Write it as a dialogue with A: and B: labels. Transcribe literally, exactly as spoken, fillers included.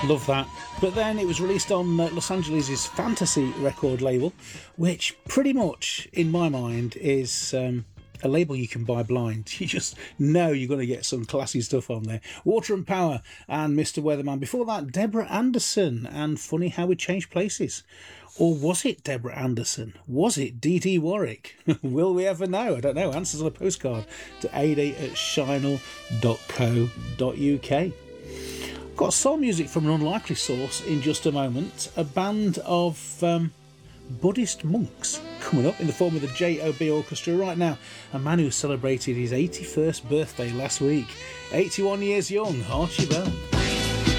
A: Love that. But then it was released on uh, Los Angeles' Fantasy record label, which pretty much, in my mind, is um, a label you can buy blind. You just know you're going to get some classy stuff on there. Water and Power and Mister Weatherman. Before that, Deborah Anderson and Funny How We Changed Places. Or was it Deborah Anderson? Was it Dee Dee Warwick? Will we ever know? I don't know. Answers on a postcard to eighty at shinel dot co dot uk. Got soul music from an unlikely source in just a moment. A band of um, Buddhist monks coming up in the form of the J O B Orchestra right now. A man who celebrated his eighty-first birthday last week. eighty-one years young, Archie Bell.